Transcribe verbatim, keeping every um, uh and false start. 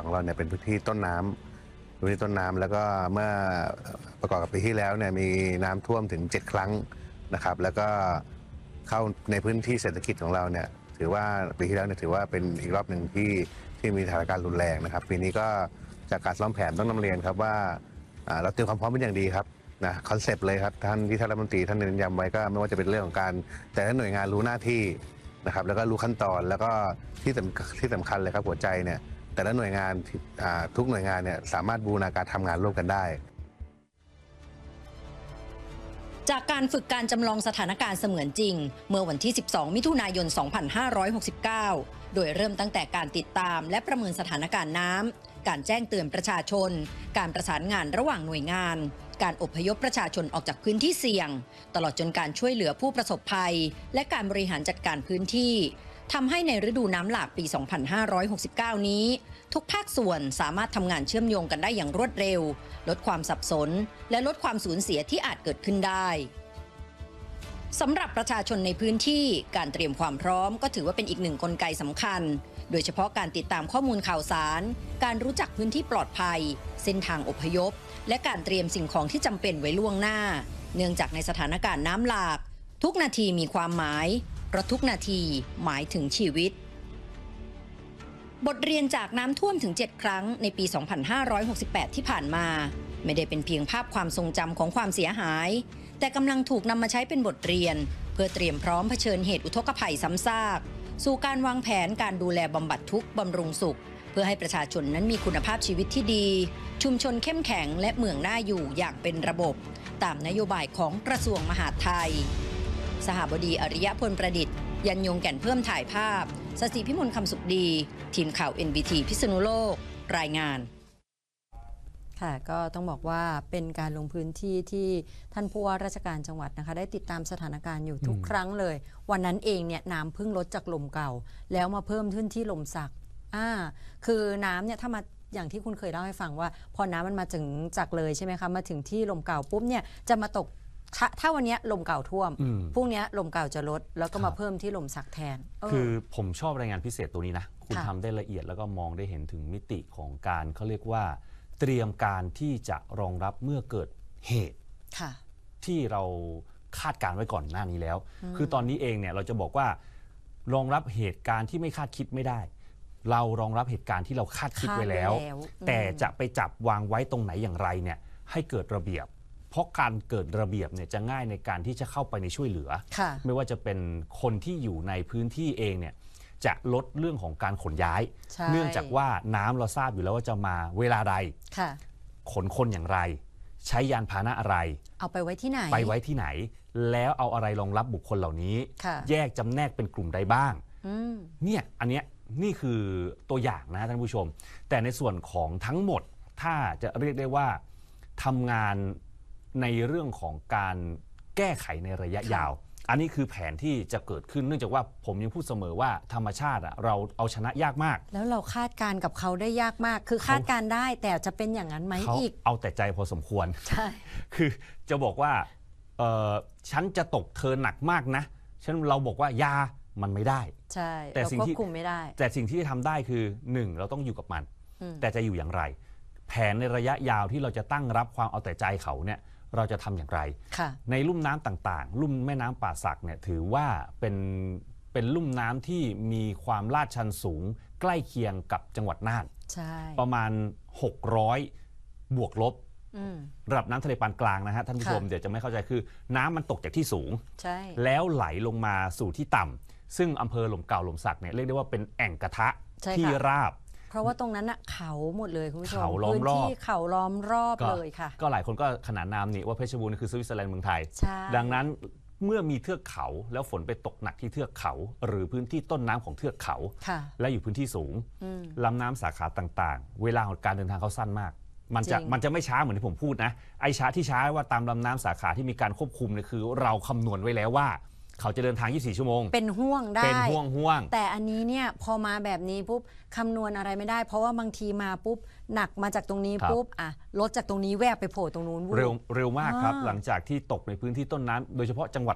ของเราเนี่ยเป็นพื้นที่ต้นน้ำพื้นที่ต้นน้ำแล้วก็เมื่อประกอบกับปีที่แล้วเนี่ยมีน้ำท่วมถึงเจ็ดครั้งนะครับแล้วก็เข้าในพื้นที่เศรษฐกิจของเราเนี่ยถือว่าปีที่แล้วเนี่ยถือว่าเป็นอีกรอบหนึ่งที่ที่มีสถานการณ์รุนแรงนะครับปีนี้ก็จากการซ้อมแผนต้องนำเรียนครับว่าเราเตรียมความพร้อมเป็นอย่างดีครับนะคอนเซปต์เลยครับท่านที่ท่านรัฐมนตรีท่านเน้นย้ำไว้ก็ไม่ว่าจะเป็นเรื่องของการแต่ละหน่วยงานรู้หน้าที่นะครับแล้วก็รู้ขั้นตอนแล้วก็ที่สำที่สำคัญเลยครับหัวใจเนี่ยแต่ละหน่วยงานทุกหน่วยงานเนี่ยสามารถบูรณาการทำงานร่วมกันได้จากการฝึกการจำลองสถานการณ์เสมือนจริงเมื่อวันที่สิบสองมิถุนายนสองพันห้าร้อยหกสิบเก้าโดยเริ่มตั้งแต่การติดตามและประเมินสถานการณ์น้ำการแจ้งเตือนประชาชนการประสานงานระหว่างหน่วยงานการอพยพประชาชนออกจากพื้นที่เสี่ยงตลอดจนการช่วยเหลือผู้ประสบภัยและการบริหารจัดการพื้นที่ทำให้ในฤดูน้ำหลากปี สองพันห้าร้อยหกสิบเก้า นี้ทุกภาคส่วนสามารถทำงานเชื่อมโยงกันได้อย่างรวดเร็วลดความสับสนและลดความสูญเสียที่อาจเกิดขึ้นได้สำหรับประชาชนในพื้นที่การเตรียมความพร้อมก็ถือว่าเป็นอีกหนึ่งกลไกสำคัญโดยเฉพาะการติดตามข้อมูลข่าวสารการรู้จักพื้นที่ปลอดภัยเส้นทางอพยพและการเตรียมสิ่งของที่จำเป็นไว้ล่วงหน้าเนื่องจากในสถานการณ์น้ำหลากทุกนาทีมีความหมายเพราะทุกนาทีหมายถึงชีวิตบทเรียนจากน้ำท่วมถึงเจ็ดครั้งในปี สองพันห้าร้อยหกสิบแปด ที่ผ่านมาไม่ได้เป็นเพียงภาพความทรงจำของความเสียหายแต่กำลังถูกนำมาใช้เป็นบทเรียนเพื่อเตรียมพร้อมเผชิญเหตุอุทกภัยซ้ำซากสู่การวางแผนการดูแลบำบัดทุกข์บำรุงสุขเพื่อให้ประชาชนนั้นมีคุณภาพชีวิตที่ดีชุมชนเข้มแข็งและเมืองน่าอยู่อย่างเป็นระบบตามนโยบายของกระทรวงมหาดไทยสหบดีอริยพลประดิษฐ์ยันยงแก่นเพิ่มถ่ายภาพสศิพิมลคำสุขดีทีมข่าว เอ็น บี ที พิษณุโลกรายงานค่ะก็ต้องบอกว่าเป็นการลงพื้นที่ที่ท่านผู้ว่าราชการจังหวัดนะคะได้ติดตามสถานการณ์อยู่ทุกครั้งเลยวันนั้นเองเนี่ยน้ำเพิ่งลดจากลมเก่าแล้วมาเพิ่มขึ้นที่ลมสักอ่าคือน้ำเนี่ยถ้ามาอย่างที่คุณเคยเล่าให้ฟังว่าพอน้ำมันมาถึงจากเลยใช่ไหมคะมาถึงที่ลมเก่าปุ๊บเนี่ยจะมาตกถ้าถ้าวันนี้ลมเก่าท่วมพรุ่งนี้ลมเก่าจะลดแล้วก็มาเพิ่มที่ลมสักแทนคือผมชอบรายงานพิเศษตัวนี้นะคุณทำได้ละเอียดแล้วก็มองได้เห็นถึงมิติของการเขาเรียกว่าเตรียมการที่จะรองรับเมื่อเกิดเหตุที่เราคาดการไว้ก่อนหน้านี้แล้วคือตอนนี้เองเนี่ยเราจะบอกว่ารองรับเหตุการณ์ที่ไม่คาดคิดไม่ได้เรารองรับเหตุการณ์ที่เราคาดคิดไว้แล้วแต่จะไปจับวางไว้ตรงไหนอย่างไรเนี่ยให้เกิดระเบียบเพราะการเกิดระเบียบเนี่ยจะง่ายในการที่จะเข้าไปในช่วยเหลือไม่ว่าจะเป็นคนที่อยู่ในพื้นที่เองเนี่ยจะลดเรื่องของการขนย้ายเนื่องจากว่าน้ำเราทราบอยู่แล้วว่าจะมาเวลาใดขนคนอย่างไรใช้ยานพาหนะอะไรเอาไปไว้ที่ไหนไปไว้ที่ไหนแล้วเอาอะไรรองรับบุคคลเหล่านี้แยกจำแนกเป็นกลุ่มใดบ้างเนี่ยอันเนี้ยนี่คือตัวอย่างนะท่านผู้ชมแต่ในส่วนของทั้งหมดถ้าจะเรียกได้ว่าทำงานในเรื่องของการแก้ไขในระยะยาวอันนี้คือแผนที่จะเกิดขึ้นเนื่องจากว่าผมยังพูดเสมอว่าธรรมชาติเราเอาชนะยากมากแล้วเราคาดการกับเขาได้ยากมากคือคาดการได้แต่จะเป็นอย่างนั้นไหมอีกเอาแต่ใจพอสมควรใช่คือจะบอกว่าเออฉันจะตกเธอหนักมากนะฉันเราบอกว่ายามันไม่ได้ใช่แต่สิ่งที่ควบคุมไม่ได้แต่สิ่งที่จะทำได้คือหนึ่งเราต้องอยู่กับมันแต่จะอยู่อย่างไรแผนในระยะยาวที่เราจะตั้งรับความเอาแต่ใจเขาเนี่ยเราจะทำอย่างไรในลุ่มน้ำต่างๆลุ่มแม่น้ำป่าสักเนี่ยถือว่าเป็นเป็นลุ่มน้ำที่มีความลาดชันสูงใกล้เคียงกับจังหวัดน่านประมาณหกร้อยบวกลบระดับน้ำทะเลปานกลางนะฮะท่านผู้ชมเดี๋ยวจะไม่เข้าใจคือน้ำมันตกจากที่สูงแล้วไหลลงมาสู่ที่ต่ำซึ่งอำเภอหล่มเก่าหล่มสักเนี่ยเรียกได้ว่าเป็นแอ่งกระทะที่ราบเพราะว่าตรงนั้นน่ะเขาหมดเลยคุณผู้ชมเขาล้อมรอบพื้นที่เขาล้อมรอบเลยค่ะก็หลายคนก็ขนานนามนี่ว่าเพชรบูรณ์คือสวิตเซอร์แลนด์เมืองไทยดังนั้นเมื่อมีเทือกเขาแล้วฝนไปตกหนักที่เทือกเขาหรือพื้นที่ต้นน้ำของเทือกเขาและอยู่พื้นที่สูงลำน้ำสาขาต่างๆเวลาของการเดินทางเขาสั้นมากมันจะมันจะไม่ช้าเหมือนที่ผมพูดนะไอ้ช้าที่ช้าว่าตามลำน้ำสาขาที่มีการควบคุมเนี่ยคือเราคำนวณไว้แล้วว่าเขาจะเดินทางยี่สิบสี่ชั่วโมงเป็นห่วงได้เป็นห่วงห่วงแต่อันนี้เนี่ยพอมาแบบนี้ปุ๊บคำนวณอะไรไม่ได้เพราะว่าบางทีมาปุ๊บหนักมาจากตรงนี้ปุ๊บอ่ะลดจากตรงนี้แวบไปโผล่ตรงนู้นเร็วเร็วมากครับหลังจากที่ตกในพื้นที่ต้นน้ำโดยเฉพาะจังหวัด